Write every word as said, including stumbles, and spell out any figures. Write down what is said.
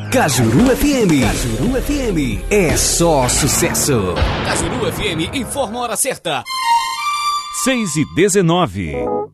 Cajuru F M. Cajuru F M é só sucesso. Cajuru F M informa a hora certa. seis e dezenove.